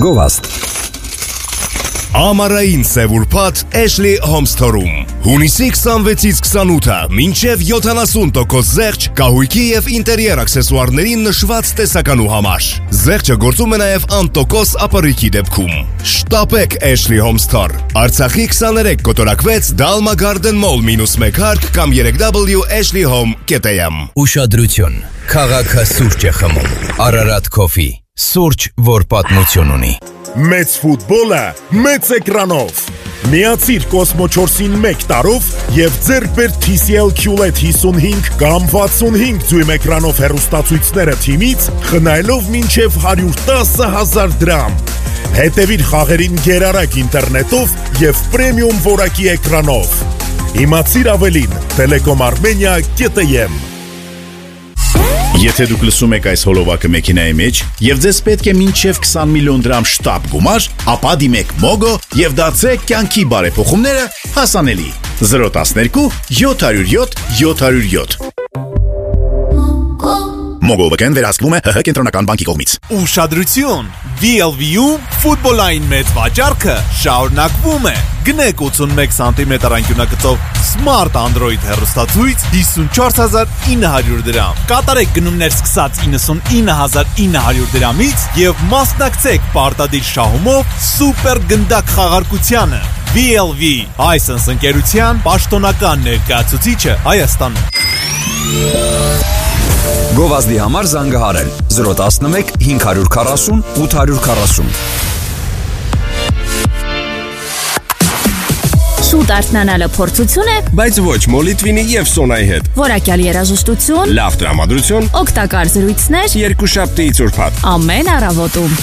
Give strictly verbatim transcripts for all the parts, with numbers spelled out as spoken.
Գովաստ Ամառային սևուրփաթ Ashley Home-Store-ում Հունիսի քսանվեցից քսանութը մինչև յոթանասուն տոկոս զեղչ կահույքի և ինտերիեր աքսեսուարներին նշված տեսականու համար Զեղչը գործում է նաև անտոկոս ապառիքի դեպքում Շտապեք Ashley Home-Store Արցախի քսաներեք կոտորակվեց Dalma Garden Mall մինուս մեկ հարկ կամ երեք w ashley home dot am Ուշադրություն Քաղաքը սուրճ է խմում Ararat Coffee Սուրճ, որ պատմություն ունի Մեծ ֆուտբոլը մեծ էկրանով Միացիր Կոսմո չորսին մեկ տարով և ձեռք բեր T C L Q L E D հիսունհինգ կամ վաթսունհինգ դյույմ էկրանով հեռուստացույցները թիմից խնայելով մինչև հարյուր տասը հազար դրամ Հետևիր խաղերին գերարագ ինտերնետով և պրեմիում որակի էկրանով Իմացիր ավելին Telecom Armenia dot am Եթե դուք լսում եք այս հոլովակը մեքենայի մեջ եւ ձեզ պետք է մինչև քսան միլիոն դրամ շտապ գումար, ապա դիմեք Mogo եւ դարձրեք կյանքի բարեփոխումները հասանելի։ zero one two seven zero seven seven zero seven Mogo վկեն վերահսկվում է ՀՀ կենտրոնական բանկի կողմից։ Ուշադրություն! V L V-ում ֆուտբոլային մեծ վաճառքը շարունակվում է։ Գնեք ութսունմեկ սանտիմետր անկյունակցով Smart Android հեռուստացույց հիսունչորս հազար ինը հարյուր դրամ։ Կատարեք գնումներ սկսած իննսունինը հազար ինը հարյուր դրամից եւ մասնակցեք պարտադիր շահումով սուպեր գնդակ խաղարկությանը։ V L V License ընկերության պաշտոնական ներկայացուցիչը Հայաստանում։ Գովազդի համար զանգահարել zero one one five four zero eight four zero Շուտ արթնանալը փորձություն է, բայց ոչ մոլիտվինի եւ սոնայի հետ։ Որակյալ երաժշտություն, լավ տրամադրություն, օգտակար զրույցներ, երկուշաբթիից ուրբաթ։ ամեն առավոտում։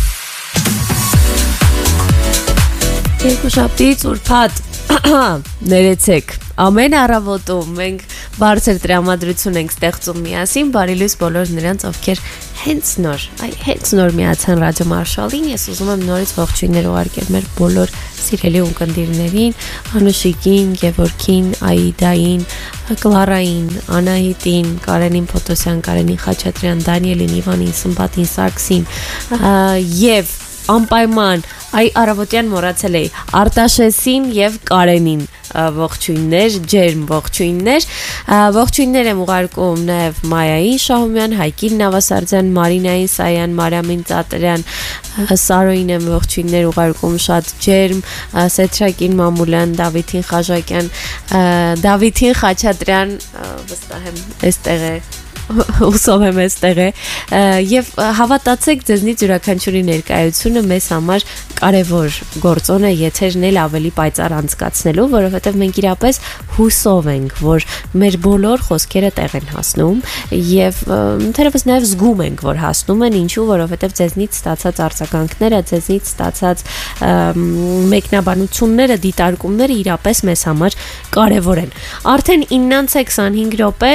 Երկուշաբթիից ուրբաթ ներեցեք։ Ամեն առավոտում մենք բարձր տրամադրություն ենք ստեղծում միասին, բարի լույս բոլոր նրանց, ովքեր հենց նոր, այ հենց նոր միացան Ռադիո Մարշալին, ես ուզում եմ նորից ողջույններ ուղարկել մեր բոլոր սիրելի ունկնդիրներին, Անուշիկին, Գևորգին, Աիդային, Կլարային, Անահիտին, Կարենին Փոթոսյան, Կարենին Խաչատրյան, Դանիելին, Իվանին, Սմբատին, Սարգսին եւ անպայման այ առավոտյան մոռացել էի Արտաշեսին եւ Կարենին ողջույններ, ջերմ ողջույններ, ողջույններ եմ ուղարկում նաեւ Մայային Շահումյան, Հայկին Նավասարդյան, Մարինային Սայան, Մարիամին Ծատրյան, Սարոյին եմ ողջույններ ուղարկում շատ ջերմ, Սեթրակին Մամուլյան, Դավիթին Խաչակյան, Դավիթին Խաչատրյան, վստահ եմ այստեղ է Ուսով եմ այստեղ է եւ հավատացեք ձեզնից յուրաքանչյուրի ներկայությունը մեզ համար կարևոր գործոն է եթերն էլ ավելի պայծառ անցկացնելու, որովհետեւ մենք իրապես հուսով ենք, որ մեր բոլոր խոսքերը տեղ են հասնում եւ թերևս նաեւ զգում ենք, որ հասնում են, ինչու, որովհետեւ ձեզնից ստացած արձագանքները, ձեզնից ստացած մեկնաբանությունները, դիտարկումները իրապես մեզ համար կարևոր են։ Արդեն իննից քսանհինգ րոպե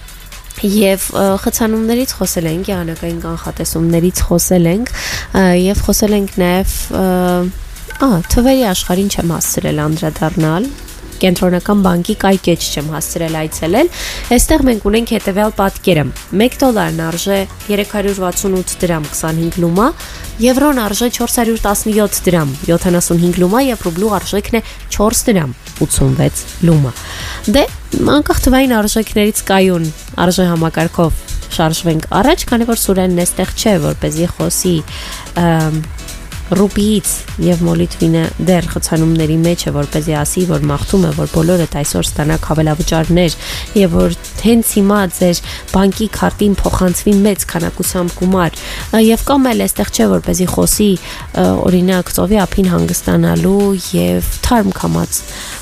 Եվ խցանումներից խոսել ենք, եղանակային կանխատեսումներից խոսել ենք եւ խոսել ենք նաեւ ա թվերի աշխարհին չեմ հասցրել անդրադառնալ Կենտրոնական բանկի կայքեջ չեմ հասցրել այցելել այստեղ մենք ունենք հետեւյալ պատկերը մեկ դոլարն արժե երեք հարյուր վաթսունութ դրամ քսանհինգ լումա եվրոն արժե չորս հարյուր տասնյոթ դրամ յոթանասունհինգ լումա եւ ռուբլու արժեքն է չորս դրամ ութսունվեց լումա դե անկախ թվային արժեքներից կայուն արժե համակարգով շարժվենք առաջ քանի որ Սուրենն էստեղ չէ որպեսզի խոսի Ռուբիից եւ մոլիտվինը դեռ խցանումների մեջ է որպեսզի ասի որ մաղթում է որ բոլորդ այսօր ստանաք հավելավճարներ եւ որ հենց հիմա ձեր բանկի քարտին փոխանցվի մեծ քանակությամբ գումար եւ կամ էլ այստեղ չէ որպեսզի խոսի օրինակ ծովի ափին հանգստանալու եւ թարմ կամած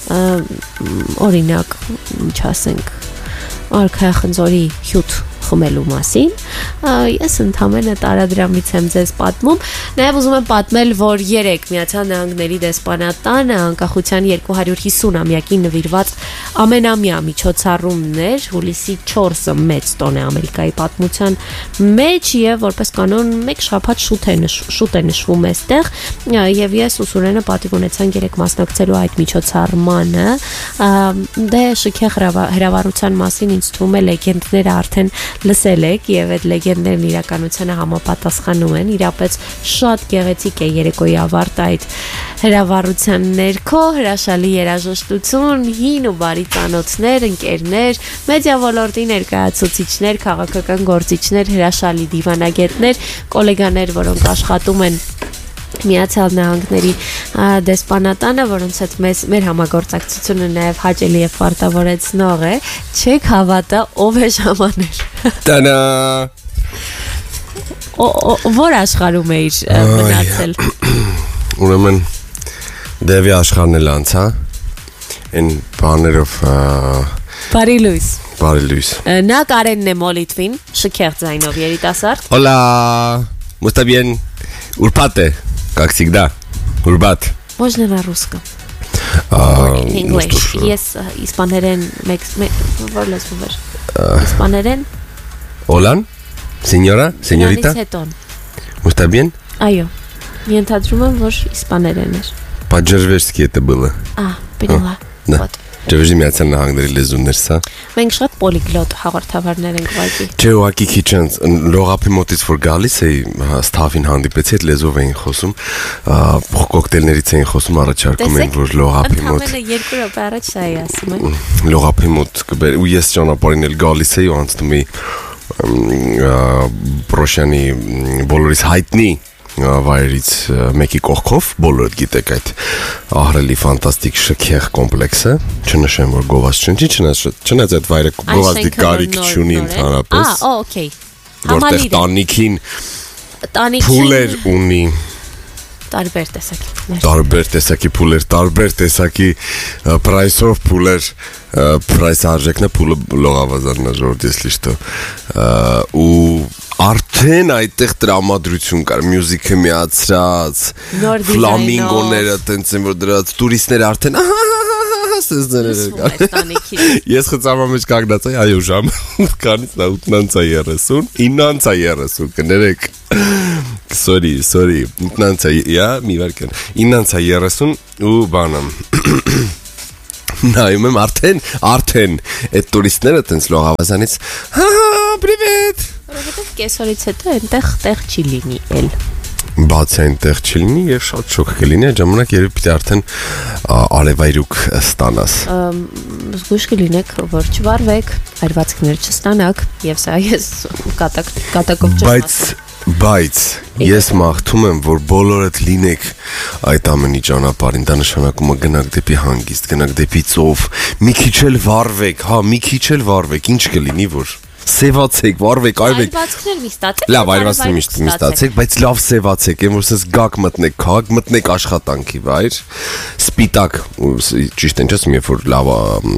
օրինակ ինչ ասենք արքայախնձորի հյութ խմելու մասին ես ընդամենը տարադրամից եմ ձեզ պատմում նաև ուզում եմ պատմել որ երեք Միացյալ Նահանգների դեսպանատանը անկախության երկու հարյուր հիսուն-ամյակին նվիրված ամենամյա միջոցառումներ հուլիսի չորսը մեծ տոն է Ամերիկայի պատմության մեջ եւ որպես կանոն մեկ շաբաթ շուտ է շուտ է նշվում այստեղ եւ ես ու Սուրենը պատիվ ունեցանք երեք մասնակցելու այդ միջոցառմանը դե շքեղ հրավառության մասին ինձ թվում է լեգենդները արդեն լսել եք եւ այդ լեգենդներն իրականությանը համապատասխանում են, իրապես շատ գեղեցիկ է երեկոյի ավարտը այդ հրավառության ներքո, հրաշալի երաժշտություն, հին ու բարի ծանոթներ, ընկերներ, մեդիա ոլորտի ներկայացուցիչներ, քաղաքական գործիչներ, հրաշալի դիվանագետներ, գոլեգաներ, որոնք աշխատում են Միացյալ Նահանգների դեսպանատանը, որոնց հետ մեզ մեր համագործակցությունը նաև հաճելի եւ պարտավորեցնող է, չեք հավատա ով է ժամաներ։ Տանա Որ աշխարհում էիր մնացել։ Ուրեմն դեպի աշխարհն էլ անցա։ Այն բաներով Բարի լույս։ Բարի լույս։ Նա Կարենն է Մոլիտվին, շքեղ ձայնով երիտասարդ։ Hola. Está bien. Урпате. Как всегда. Урбат. Можно на русском. English. Yes, իսպաներեն, որ լեզվով էր։ Իսպաներեն։ Olan? Señora? Señorita? Está bien? Այո։ Ենթադրում եմ, որ իսպաներեն էր։ По-джервежски это было. А, поняла. Вот. Ջերվեժի Միացյալ Նահանգների լեզուներ, սա։ Մենք շատ պոլիգլոտ հաղորդավարներ ենք վայքի։ Չէ, ուղղակի քիչ անց լողափի մոտից որ գալիս էի, ստավին հանդիպեցի, այդ լեզվով էին խոսում, կոկտեյլներից էին խոսում, առաջարկում էին, որ լողափի մոտ։ Ընդամենը երկու րոպե առաջ սա էի ասում եմ։ Լողափի մոտ կբեր, ու ես ճանապարհին էլ գալիս էի ու անցնում էի Պրոշյանի բոլորիս հայտնի վայրից մեկի կողքով, բոլորդ գիտեք այդ ահրելի ֆանտաստիկ շքեղ կոմպլեքսը, չնշեմ, որ գովազ չնչի, չնայած այդ վայրը գովազդի կարիք չունի ընդհանրապես, Ա, օքեյ, որտեղ տանիքին փուլեր ունի, տարբեր տեսակի փուլեր, տարբեր տեսակի փուլեր, տարբեր տեսակի պրայսով փուլեր, պրայս արժեքն է փուլը լողավազարն է ժորդ если что, ու արդեն այդտեղ տրամադրություն կար, մյուզիկը միացրած, ֆլամինգոները տենց են, որ դրած տուրիստները արդեն ես խծամա մեջ կանգնած էի, այո ժամ, ութքանից նա ութնանցա երեսուն, իննանցա երեսուն, կներեք, sorry, sorry, ութնանցա, յա, մի վարկան, իննանցա երեսուն ու բանամ, նայում եմ արդեն, արդեն, այդ տուրիստները տենց լողավազանից, հա, պրիվետ, որովհետև կեսօրից հետո այնտեղ տեղ չի լինի էլ։ Բացի այնտեղ չի լինի եւ շատ շոկ կլինի, այդ ժամանակ երբ պիտի արդեն արևայրուք ստանաս։ Զգույշ կլինեք, որ չվարվեք, այրվածքներ չստանաք եւ սա ես կատակ կատակով չեմ ասում։ Բայց ես մաղթում եմ, որ բոլորդ լինեք այդ ամենի ճանապարհին, դա նշանակում է գնաք դեպի հանգիստ, գնաք դեպի ծով, մի քիչ էլ վարվեք, հա, մի քիչ էլ վարվեք, ինչ կլինի որ սևացեք, վարվեք, այրվեք։ Այրվածքներ մի ստացեք։ Լավ, այրվածքներ միշտ մի ստացեք, բայց լավ սևացեք, այն որ ասես գակ մտնեք քաղաք, մտնեք աշխատանքի վայր, սպիտակ, ճիշտ են չասում, երբ որ լավ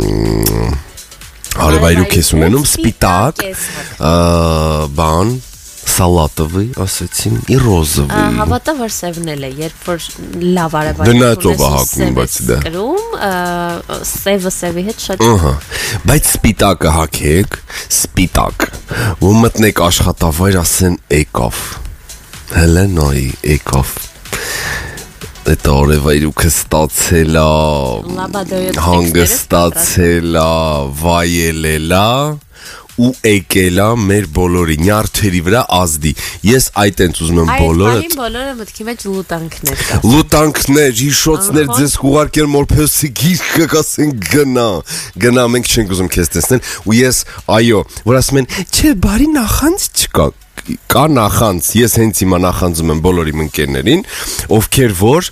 արևայրուք ես ունենում, սպիտակ, բան Салатовый, ասեցին, и розовый։ Հավատա որ սևնել է, երբ որ լավ արևայրուք ունես, կրում, սևը սևի հետ շատ։ Ահա, բայց սպիտակը հագեք, սպիտակ, ու մտնեք աշխատավայր, ասեն եկավ, հələ նայի, եկավ, այդ արևայրուքը ստացել է, հանգստացել է, վայելել է, ու եկելա մեր բոլորի նյարդերի վրա ազդի։ Ես այդ ենք ուզում եմ բոլորը։ Այդ բոլորը մտքի մեջ լուտանքներ կա։ Լուտանքներ, հիշոցներ, ձեզ կուղարկել մորփեսի գիրքը կասեն գնա։ Գնա, մենք չենք ուզում քեզ տեսնել, ու ես, այո, որ ասում են, չէ, բարի նախանց չկա։ Կա նախանց, ես հենց հիմա նախանձում եմ բոլորի ընկերներին, ովքեր որ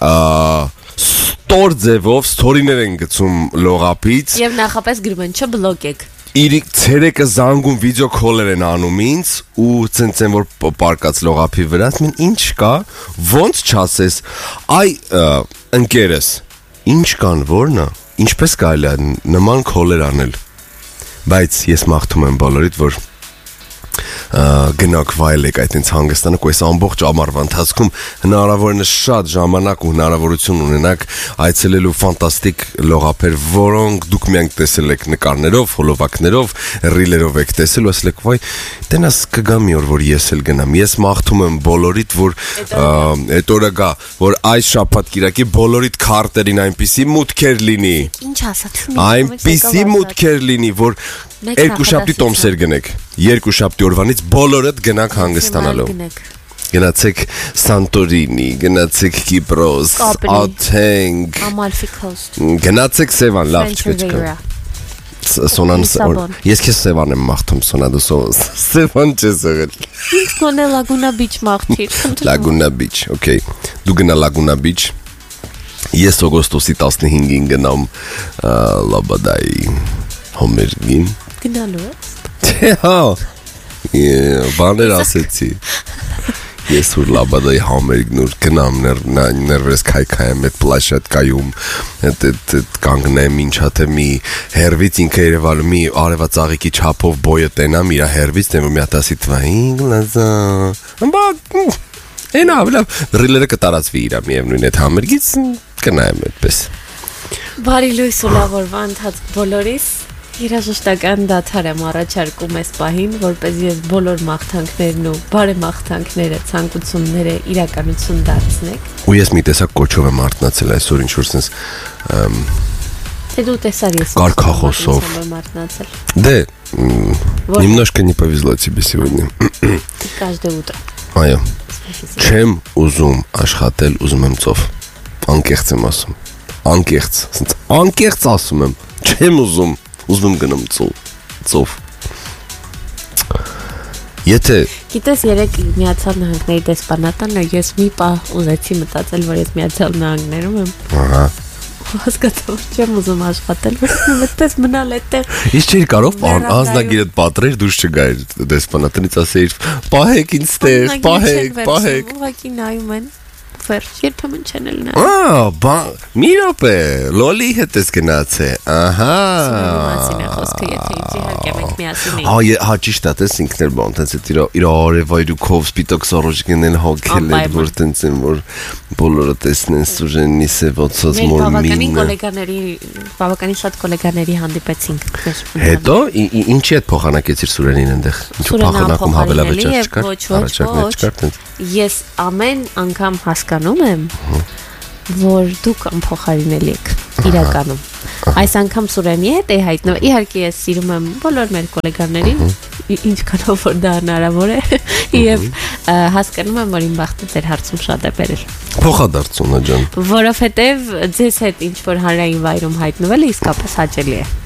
ստոր ձևով ստորիներ են գցում լողապից։ Եվ նախապես գրում են, չբլոկեք։ Իրիկ ցերեկը զանգում վիդեո քոլեր են անում ինձ ու ցենց են որ պարկած լողափի վրա ասում են ինչ կա ոնց չասես այ ընկերս ինչ կան որնա ինչպես կարելի է նման քոլեր անել բայց ես մաղթում եմ բոլորիդ որ գնաք վայելեք այդ ինձ հանգստանաք ու այս ամբողջ ամառվա ընթացքում հնարավորինս շատ ժամանակ ու հնարավորություն ունենաք այցելելու ֆանտաստիկ լողափեր, որոնք դուք միայն տեսել եք նկարներով, հոլովակներով, ռիլերով եք տեսել ու ասել եք վայ, տենաս կգա մի օր որ ես էլ գնամ։ Ես մաղթում եմ բոլորիդ որ այդ օրը գա, որ այս շաբաթ կիրակի բոլորիդ քարտերին այնպիսի մուտքեր լինի։ Ինչ ասացի։ Այնպիսի մուտքեր լինի, որ Երկու շաբթի տոմսեր գնեք։ Երկու շաբթի օրվանից բոլորդ գնաք հանգստանալու։ Գնացեք Սանտորինի, գնացեք Կիպրոս, Աթենք, Amalfi Coast։ Գնացեք Սևան, լավ չպետք է։ Սոնան ես քեզ Սևան եմ մաղթում, Սոնա դու Սևան չես եղել։ Ինձ գոնե Laguna Beach մաղթիր։ Laguna Beach, okay։ Դու գնա Laguna Beach։ Ես օգոստոսի տասնհինգին գնամ Լաբադայի Հոմերգին։ Գնալու ես։ Թե հա։ Բաներ ասեցի։ Ես որ Լաբադայի Հոմերգն ուր գնամ ներվես քայքայեմ այդ պլաշատկայում այդ այդ կանգնեմ ինչա թե մի հերվից ինքը երևալ մի արևածաղիկի չափով բոյը տենամ իր հերվից դեմ մի հատ ասի թվային լազա բա Այնա լավ ռիլերը կտարածվի իր միևնույն այդ Հոմերգից կնայեմ այդպես Բարի լույս ու լավ օրվա ընթացք բոլորիս Երաժշտական դադար եմ առաջարկում այս պահին, որպեսզի ես բոլոր մաղթանքներն ու բարեմաղթանքները, ցանկությունները իրականություն դարձնեք։ Ու ես մի տեսակ կոչով եմ արթնացել այսօր ինչ որ sense Թե դու տեսար ես Կարգախոսով արթնացել։ Դե немножко не повезло тебе сегодня. Каждое утро. Այո։ Չեմ ուզում աշխատել, ուզում եմ ծով։ Անկեղծ եմ ասում։ Անկեղծ, sense անկեղծ ասում եմ։ Չեմ ուզում Ուզում գնամ ծով Եթե Գիտես երեք Միացյալ Նահանգների դեսպանատանը ես մի պահ ուզեցի մտածել որ ես Միացյալ Նահանգներում եմ Ահա Հասկացա որ չեմ ուզում աշխատել որ այդպես մնալ այդտեղ Ես չէի կարող անձնագիրդ պատրեր դուրս չգայր դեսպանատնից ասեիր պահեք ինձ տեղ պահեք պահեք Ուղղակի նայում են Վերջ, երբեմն չեն էլ նա Ա, բա, մի րոպե, լոլի հետ ես գնացե, ահա Սիմասին է խոսքը, եթե ինձ իհարկե մենք միասին Հա, հա, ճիշտ է, տես ինքներ բան, տենց էտ իր արևայրուքով սպիտակ սարոջկեն են հոգել էր, որ տենց են, որ բոլորը տեսնեն Սուրենի սևոցած մոր մինը Բավականին շատ կոլեգաների հանդիպեցինք Հետո, ինչի հետ փոխանակեցիր Սուրենին ընդեղ, ինչու փոխանակում հավելավեճար չկար, առաջարկներ չկար, Ես ամեն անգամ հասկանում եմ, որ դուք անփոխարինելի եք իրականում։ Այս անգամ Սուրենի հետ է հայտնվել։ Իհարկե ես սիրում եմ բոլոր մեր կոլեգաներին, ինչքանով որ դա հնարավոր է, եւ հասկանում եմ, որ իմ բախտը ձեր հարցում շատ է բերել։ Փոխադարձունա ջան։ Որովհետեւ ձեզ հետ ինչ որ հանրային վայրում հայտնվելը իսկապես հաճելի է։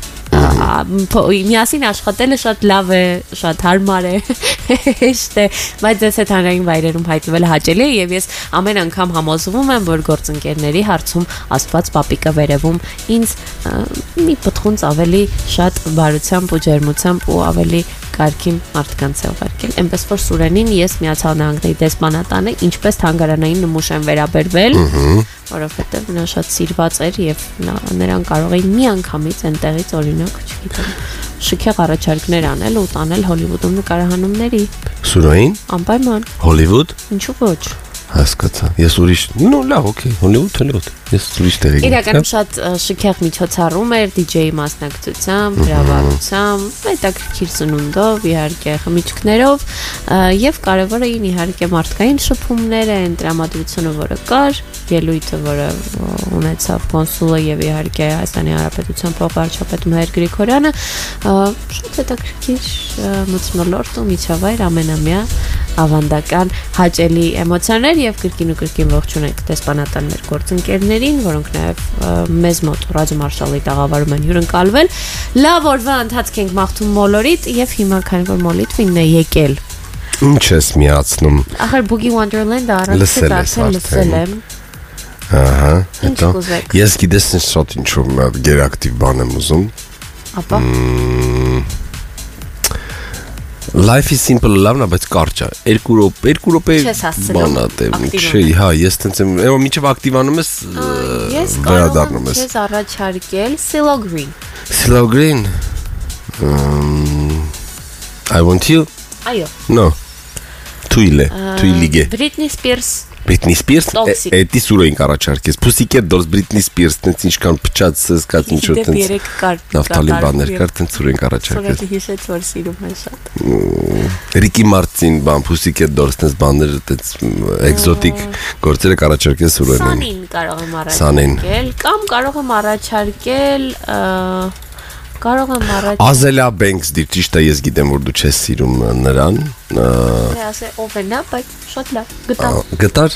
Միասին աշխատելը շատ լավ է, շատ հարմար է, հեշտ է, բայց ձեզ հետ հանրային վայրերում հայտնվելը հաճելի է եւ ես ամեն անգամ համոզվում եմ, որ գործընկերների հարցում Աստված պապիկը վերևում ինձ մի պտղունց ավելի շատ բարությամբ ու ջերմությամբ ու ավելի կարգին մարդկանց է ուղարկել։ Այնպես որ Սուրենին ես Միացյալ Նահանգների դեսպանատանը ինչպես թանգարանային նմուշ եմ վերաբերվել, որովհետեւ նա շատ սիրված էր եւ նրան կարող էին մի անգամից այնտեղից օրինակ, չգիտեմ, շքեղ առաջարկներ անել ու տանել Հոլիվուդում նկարահանումների։ Սուրային? Անպայման։ Հոլիվուդ? Ինչու ոչ։ Հասկացա։ Ես ուրիշ, նո լավ, օքեյ, Հոլիվուդ, Հոլիվուդ։ Ես ուրիշ տեղ եմ։ Իրականում շատ շքեղ միջոցառում էր դիջեյի մասնակցությամբ, հրավառությամբ, հետաքրքիր սնունդով, իհարկե խմիչքներով, եւ կարևորը ին իհարկե մարդկային շփումները, այն տրամադրությունը, որը կար, ելույթը, որը ունեցավ կոնսուլը եւ իհարկե Հայաստանի Հանրապետության փոխվարչապետ Մհեր Գրիգորյանը, շատ հետաքրքիր մթնոլորտ ու միջավայր ամենամյա ավանդական հաճելի էմոցիաներ եւ կրկին ու կրկին ողջունենք դեսպանատան մեր գործընկերներին, որոնք նաեւ մեզ մոտ ռադիոմարշալի տաղավարում են հյուրընկալվել։ Լավ օրվա ընթացք ենք մաղթում Մոլորիտ եւ հիմա քանի որ Մոլիտվին է եկել։ Ինչ ես միացնում։ Ախր Boogie Wonderland-ը առանց դարձել լսել եմ։ Ահա, հետո ես գիտես շատ ինչ որ գերակտիվ բան եմ ուզում։ Ապա Life is simple լավն է, բայց կարճ է։ երկու րոպե, երկու րոպե բանատ է։ Չէ, հա, ես տենց եմ, այո, միջև ակտիվանում ես, վերադառնում ես։ Ես առաջարկել Silo Green։ Silo Green։ I want you։ Այո։ No։ Թույլ է, թույլիկ է։ Britney Spears։ Britney Spears, էդի սուրոյին առաջարկես։ Pussycat Dolls, Britney Spears, տենց ինչքան փչացես, կած ինչ որ տենց։ Նավթալին բաներ կար, տենց սուրոյին առաջարկես։ Սուրոյի հիշեց, որ սիրում է շատ։ Ricky Martin, բան, Pussycat Dolls, տենց բաներ, տենց էկզոտիկ գործերը առաջարկես սուրոյին։ Սանին կարող եմ առաջարկել, կամ կարող եմ առաջարկել Կարող եմ առաջ։ Ազելա Banks դիր ճիշտ է, ես գիտեմ որ դու չես սիրում նրան։ Դե ասե ով է նա, բայց շատ լավ։ Գտա։ Գտար։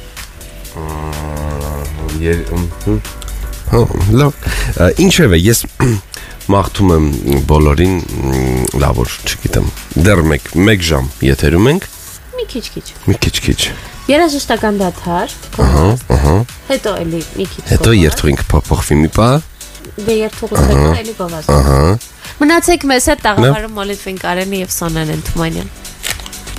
Եր Հա, լավ։ Ինչևէ, ես մաղթում եմ բոլորին, լավ որ, չգիտեմ, դեռ մեկ ժամ եթերում ենք։ Մի քիչ-քիչ։ Մի քիչ-քիչ։ Երաժշտական դադար։ Ահա, ահա։ Հետո էլի մի քիչ։ Հետո երթուինք փոփոխվի մի պահ։ Դե երթուղուց հետո էլի գովազ։ Ահա։ Մնացեք մեզ հետ տաղավարում Մոլիթվին Կարենի եւ Սոնան Թումանյան։